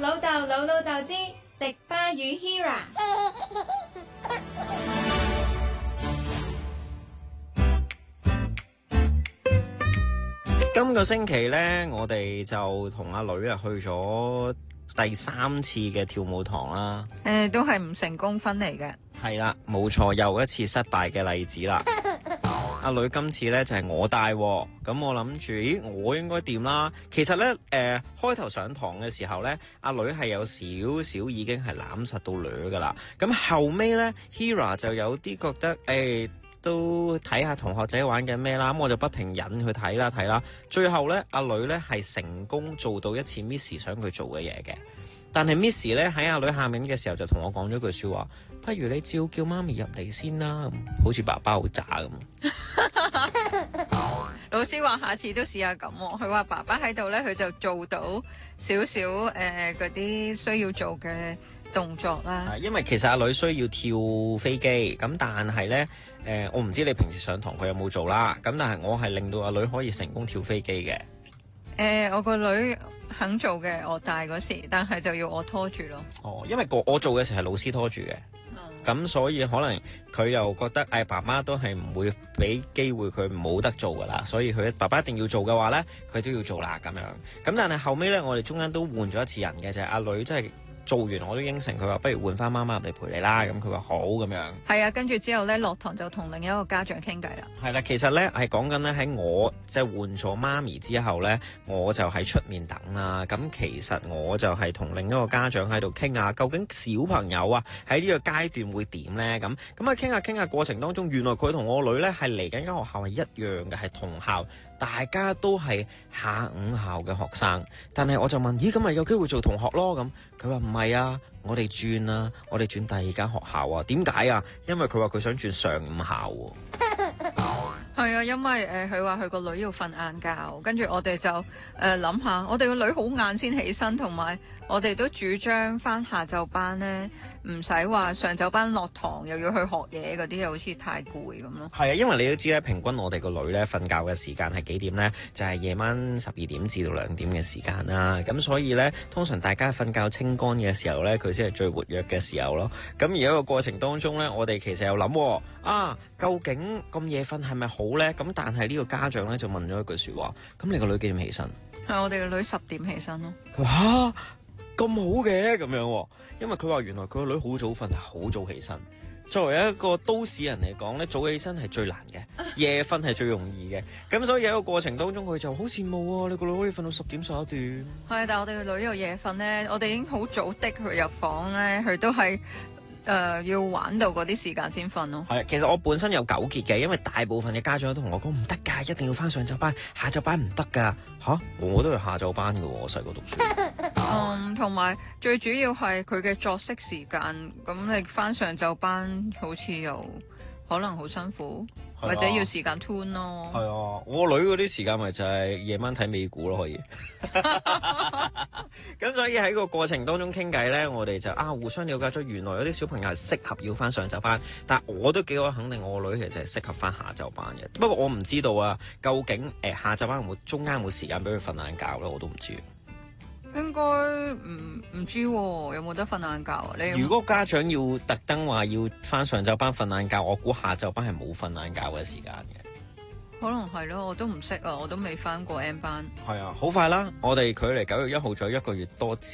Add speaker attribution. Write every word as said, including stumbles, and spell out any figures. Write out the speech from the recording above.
Speaker 1: 老豆老老豆之迪巴與 Hira。
Speaker 2: 今個星期呢，我哋就同阿女啊去咗第三次嘅跳舞堂啦。
Speaker 3: 誒、呃，都係唔成功分嚟嘅。係
Speaker 2: 啦，冇錯，又一次失敗嘅例子啦。阿女今次呢就係、是、我帶，咁我諗住，咦，我應該掂啦。其實呢，誒、呃，開頭上堂嘅時候呢，阿女係有少少已經係攬實到女噶啦。咁後尾呢 Hira 就有啲覺得，誒、欸。都睇下同學仔玩緊咩啦，咁我就不停引去睇啦睇啦，最後咧阿女咧係成功做到一次 Miss 想佢做嘅嘢嘅，但係 Miss 咧喺阿女下面嘅時候就同我講咗句說話，不如你照叫媽咪入嚟先啦，咁好似爸爸好渣咁。
Speaker 3: 老師話下次都試下咁，佢話爸爸喺度咧，佢就做到少少誒嗰啲需要做嘅動作啦。
Speaker 2: 因為其實阿女需要跳飛機，咁但係咧。誒、呃，我唔知你平時上堂佢有冇做啦，咁但係我係令到阿女可以成功跳飛機嘅。誒、
Speaker 3: 呃，我個女肯做嘅，我帶嗰時，但係就要我拖住咯。
Speaker 2: 哦，因為個我做嘅時候係老師拖住嘅，咁、嗯、所以可能佢又覺得誒、哎、爸爸都係唔會俾機會佢冇得做噶啦，所以佢爸爸一定要做嘅話咧，佢都要做啦咁樣。咁但係後尾咧，我哋中間都換咗一次人嘅，就係、是、阿女真係。做完我都應承佢話，不如換翻媽媽入嚟陪你啦。咁佢話好咁樣。
Speaker 3: 係啊，跟住之後咧落堂就同另一個家長傾偈啦。
Speaker 2: 係啦，其實咧係講緊咧喺我即係換咗媽咪之後咧，我就喺出面等啦。咁其實我就係同另一個家長喺度傾下，究竟小朋友啊喺呢個階段會點咧？咁咁啊傾下傾下過程當中，原來佢同我女咧係嚟緊間學校係一樣嘅，係同校。大家都係下午校嘅學生，但係我就問，咦咁咪有機會做同學咯？咁佢話唔係啊，我哋轉啊，我哋轉第二間學校啊。點解啊？因為佢話佢想轉上午校喎。
Speaker 3: 係啊，因為誒佢話佢個女要瞓晏覺，跟住我哋就誒諗下，我哋個女好晏先起身，同埋我哋都主張翻下晝班咧，唔使話上晝班落堂又要去學嘢嗰啲，又好似太攰咁咯。
Speaker 2: 係啊，因為你都知咧，平均我哋個女咧瞓覺嘅時間係幾點咧？就係夜晚十二點至到兩點嘅時間啦。咁所以咧，通常大家瞓覺清乾嘅時候咧，佢先係最活躍嘅時候咯。咁而喺個過程當中咧，我哋其實又諗啊，究竟咁夜瞓係咪好咧？咁但係呢個家長咧就問咗一句說話，咁你個女幾點起身？
Speaker 3: 係我哋個女十點起身咯。
Speaker 2: 佢話吓咁好嘅咁樣，因為佢話原來佢個女好早瞓，係好早起身。作為一個都市人嚟講咧，早起身係最難嘅，夜瞓係最容易嘅。咁所以喺個過程當中，佢就好羨慕啊！你個女可以瞓到十點十一點。係，
Speaker 3: 但係我哋個女又夜瞓咧，我哋已經好早的佢入房咧，佢都係。誒、呃，要玩到嗰啲時間先瞓咯。
Speaker 2: 係，其實我本身有糾結嘅，因為大部分嘅家長都同我講唔得噶，一定要翻上晝班，下晝班唔得噶。吓，我都係下晝班噶，我細個讀書。
Speaker 3: 嗯，同埋最主要係佢嘅作息時間，咁你翻上晝班好似又可能好辛苦。或者要時間 tune 咯。係
Speaker 2: 啊，我女嗰啲時間咪就係夜晚睇美股咯，可以。咁所以喺個過程當中傾偈咧，我哋就啊互相了解咗，原來有啲小朋友係適合要翻上晝班，但係我都幾可肯定我個女其實係適合翻下晝班嘅。不過我唔知道啊，究竟誒、呃、下晝班有冇中間有冇時間俾佢瞓晏覺咧，我都唔知。
Speaker 3: 應該唔唔知喎，有冇得瞓晏覺啊？你
Speaker 2: 如果家長要特登話要翻上晝班瞓晏覺，我估下晝班係冇瞓晏覺嘅時間嘅。
Speaker 3: 可能係咯，我都唔識啊，我都未翻過 M 班。
Speaker 2: 係啊，好快啦！我哋距離九月一號仲有一個月多。